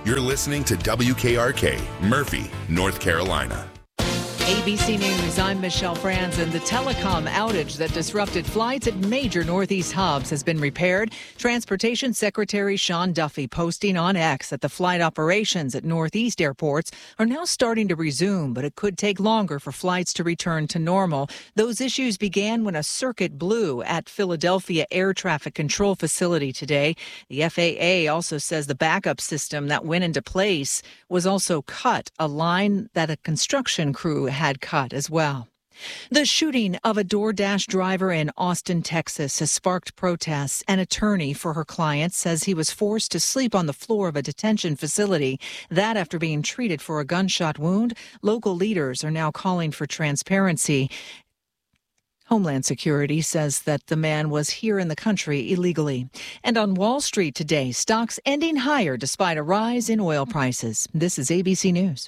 You're listening to WKRK, Murphy, North Carolina. ABC News, I'm Michelle Franzen. The telecom outage that disrupted flights at major Northeast hubs has been repaired. Transportation Secretary Sean Duffy posting on X that the flight operations at Northeast airports are now starting to resume, but it could take longer for flights to return to normal. Those issues began when a circuit blew at Philadelphia Air Traffic Control Facility today. The FAA also says the backup system that went into place was also cut, a line that a construction crew had cut as well. The shooting of a DoorDash driver in Austin, Texas has sparked protests. An attorney for her client says he was forced to sleep on the floor of a detention facility. That after being treated for a gunshot wound. Local leaders are now calling for transparency. Homeland Security says that the man was here in the country illegally. And on Wall Street today, stocks ending higher despite a rise in oil prices. This is ABC News.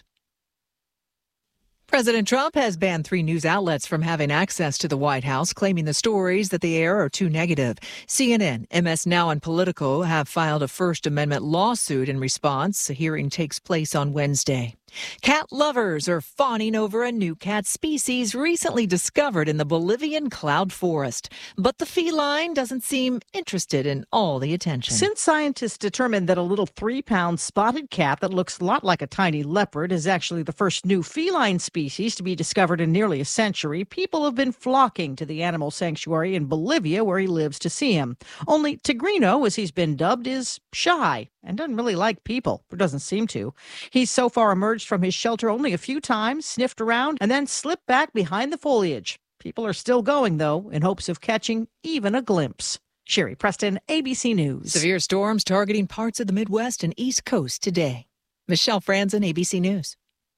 President Trump has banned 3 news outlets from having access to the White House, claiming the stories that they air are too negative. CNN, MS Now, and Politico have filed a First Amendment lawsuit in response. A hearing takes place on Wednesday. Cat lovers are fawning over a new cat species recently discovered in the Bolivian cloud forest. But the feline doesn't seem interested in all the attention. Since scientists determined that a little 3-pound spotted cat that looks a lot like a tiny leopard is actually the first new feline species to be discovered in nearly a century, people have been flocking to the animal sanctuary in Bolivia where he lives to see him. Only Tigrino, as he's been dubbed, is shy and doesn't really like people, or doesn't seem to. He's so far emerged from his shelter only a few times, sniffed around, and then slipped back behind the foliage. People are still going, though, in hopes of catching even a glimpse. Sherry Preston, ABC News. Severe storms targeting parts of the Midwest and East Coast today. Michelle Franzen, ABC News.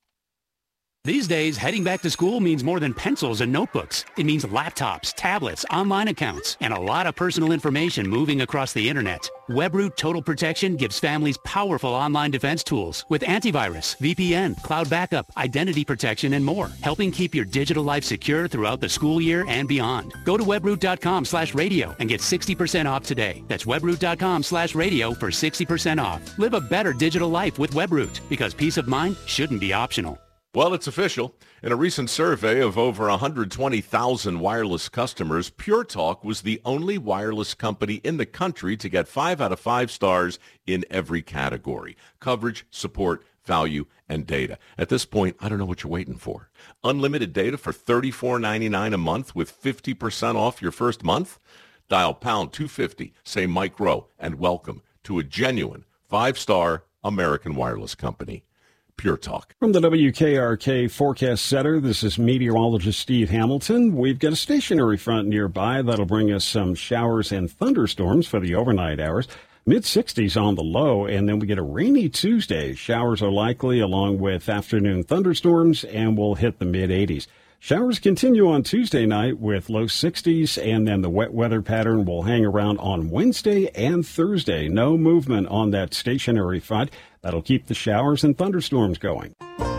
These days, heading back to school means more than pencils and notebooks. It means laptops, tablets, online accounts, and a lot of personal information moving across the internet. WebRoot Total Protection gives families powerful online defense tools with antivirus, VPN, cloud backup, identity protection, and more, helping keep your digital life secure throughout the school year and beyond. Go to webroot.com/radio and get 60% off today. That's webroot.com/radio for 60% off. Live a better digital life with WebRoot, because peace of mind shouldn't be optional. Well, it's official. In a recent survey of over 120,000 wireless customers, Pure Talk was the only wireless company in the country to get 5 out of 5 stars in every category: coverage, support, value, and data. At this point, I don't know what you're waiting for. Unlimited data for $34.99 a month with 50% off your first month? Dial pound 250, say Mike Rowe, and welcome to a genuine 5-star American wireless company. Pure Talk. From the WKRK Forecast Center, this is meteorologist Steve Hamilton. We've got a stationary front nearby that'll bring us some showers and thunderstorms for the overnight hours. Mid-60s on the low, and then we get a rainy Tuesday. Showers are likely along with afternoon thunderstorms, and we'll hit the mid-80s. Showers continue on Tuesday night with low 60s, and then the wet weather pattern will hang around on Wednesday and Thursday. No movement on that stationary front. That'll keep the showers and thunderstorms going.